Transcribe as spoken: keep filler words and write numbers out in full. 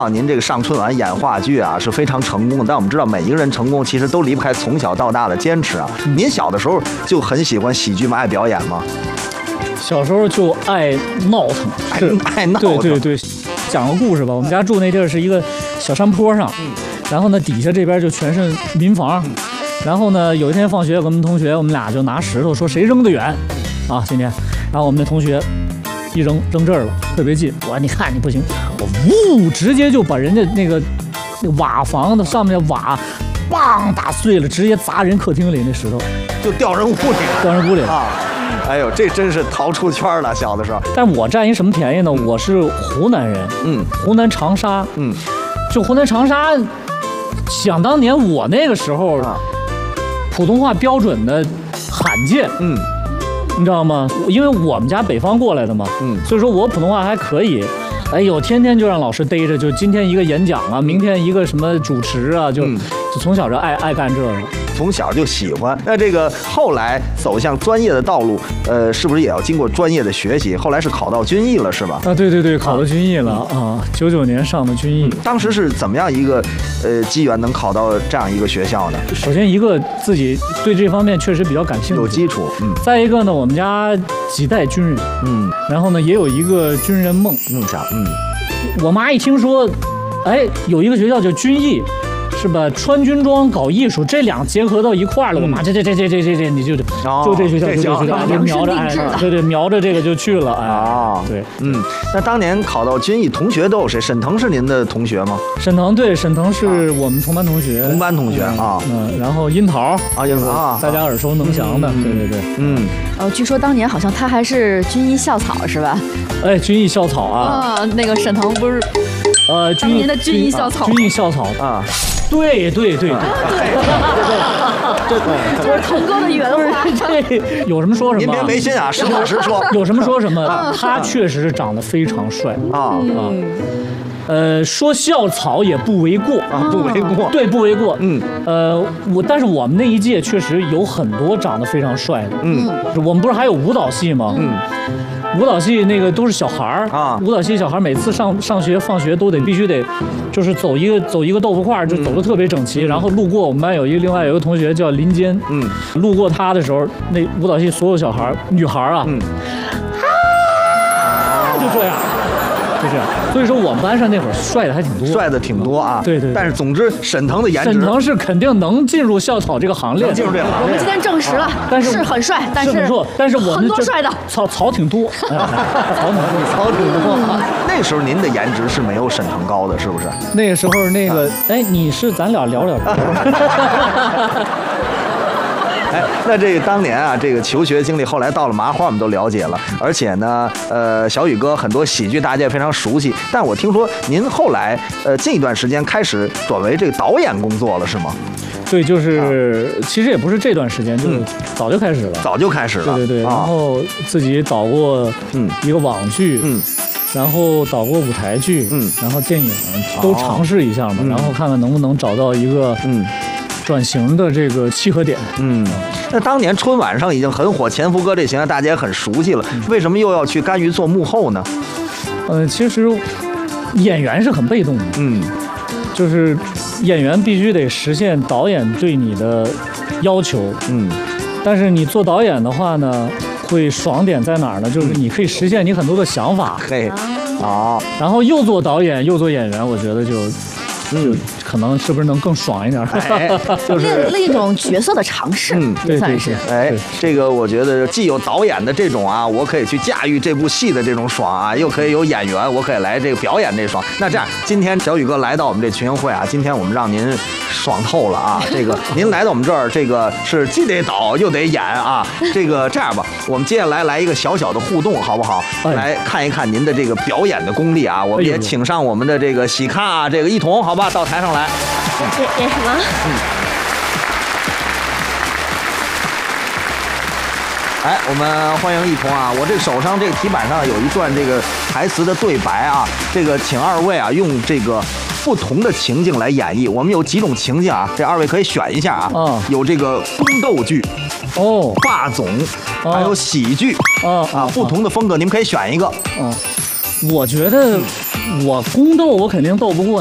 啊，您这个上春晚演话剧啊是非常成功的，但我们知道每一个人成功其实都离不开从小到大的坚持啊。您小的时候就很喜欢喜剧吗？爱表演吗？ 小时候就爱闹腾， 是爱闹腾。 对对对，讲个故事吧。我们家住那地儿是一个小山坡上，然后呢底下这边就全是民房，然后呢有一天放学，我们同学我们俩就拿石头说谁扔得远啊今天，然后我们的同学一扔扔这儿了，特别近。我说你看你不行，我呜直接就把人家那个那个瓦房的上面的瓦，梆打碎了，直接砸人客厅里那石头， 就掉人屋里了， 掉人屋里了啊！哎呦，这真是逃出圈了，小的时候。 但我占一什么便宜呢？我是湖南人， 嗯， 湖南长沙， 嗯， 就湖南长沙，想当年我那个时候，啊、普通话标准的罕见， 嗯。 你知道吗？因为我们家北方过来的嘛， 嗯， 所以说我普通话还可以。哎呦，天天就让老师逮着，就今天一个演讲啊，明天一个什么主持啊，就、嗯、就从小就爱爱干这个， 从小就喜欢。那这个后来走向专业的道路，呃，是不是也要经过专业的学习？后来是考到军艺了，是吧？ 啊，对对对，考到军艺了啊，九九年上的军艺、嗯。 当时是怎么样一个呃机缘能考到这样一个学校呢？ 首先一个自己对这方面确实比较感兴趣， 有基础。嗯。 再一个呢，我们家几代军人， 嗯， 然后呢也有一个军人梦梦想，嗯。 我妈一听说，哎，有一个学校叫军艺，是吧？穿军装搞艺术，这两结合到一块儿了。我妈这这这这这这这，你就就这学校，就这学校，就瞄着，哎，对对，瞄着这个就去了，哎， 啊，对，嗯。那当年考到军艺，同学都有谁？沈腾是您的同学吗？ 沈腾对，沈腾是我们同班同学， 同班同学啊， 嗯，然后樱桃啊，樱桃啊， 大家耳熟能详的，对对对， 嗯。 哦，据说当年好像他还是军艺校草，是吧？ 哎，军艺校草啊！ 啊，那个沈腾不是， 呃， 当年的军艺校草， 军艺校草啊，对对对对， 这这是腾哥的原话。 这有什么说什么， 您别违心啊，实话实说， 有什么说什么。他确实是长得非常帅啊啊。呃，说校草也不为过啊，不为过， 对，不为过。嗯，呃，我但是我们那一届确实有很多长得非常帅的。嗯，我们不是还有舞蹈系吗？嗯，舞蹈系那个都是小孩儿啊，舞蹈系小孩每次上上学放学都得必须得，就是走一个走一个豆腐块，就走得特别整齐。嗯、然后路过我们班有一个另外有一个同学叫林坚，嗯，路过他的时候，那舞蹈系所有小孩女孩啊，嗯，啊，就这样。就这样，所以说我们班上那会儿帅的还挺多， 帅的挺多啊。 对 对, 对。 但是总之，沈腾的颜值， 沈腾是肯定能进入校草这个行列， 进入这个行列。 我们今天证实了，但是是很帅，但是但是我们很多帅的草草挺多，草挺多， 草挺多。那时候您的颜值是没有沈腾高的，是不是？ 那个时候那个，哎，你是咱俩聊聊。 哎，那这个当年啊，这个求学经历，后来到了麻花，我们都了解了。而且呢，呃，小宇哥很多喜剧大家也非常熟悉。但我听说您后来，呃，近一段时间开始转为这个导演工作了，是吗？ 对，就是、啊、其实也不是这段时间，就是早就开始了， 嗯、早就开始了。 对对对， 啊、 然后自己导过嗯一个网剧，嗯，然后导过舞台剧，嗯，然后电影都尝试一下嘛，哦、然后看看能不能找到一个嗯。转型的这个契合点， 嗯，那当年春晚上已经很火，前夫哥这形象大家也很熟悉了，为什么又要去甘于做幕后呢？ 呃，其实演员是很被动的，嗯，就是演员必须得实现导演对你的要求，嗯，但是你做导演的话呢，会爽点在哪儿呢？就是你可以实现你很多的想法， 嘿，啊， 然后又做导演又做演员，我觉得就。嗯，可能是不是能更爽一点？ 哎，就是另一种角色的尝试，嗯， 对对对， 哎，这个我觉得既有导演的这种啊，我可以去驾驭这部戏的这种爽啊，又可以有演员，我可以来这个表演这爽。那这样，今天小宇哥来到我们这群英会啊，今天我们让您爽透了啊！这个您来到我们这儿，这个是既得导又得演啊。这个这样吧，我们接下来来一个小小的互动，好不好？哎、来看一看您的这个表演的功力啊！我们也请上我们的这个喜咖啊，这个一彤，好吧？到台上来。 演什么？嗯。 哎，我们欢迎一彤啊！我这手上这个题板上有一段这个台词的对白啊，这个请二位啊用这个不同的情境来演绎。我们有几种情境啊，这二位可以选一下啊。嗯。有这个宫斗剧，哦，霸总，还有喜剧，啊啊，不同的风格，你们可以选一个。 嗯。我觉得我宫斗我肯定斗不过。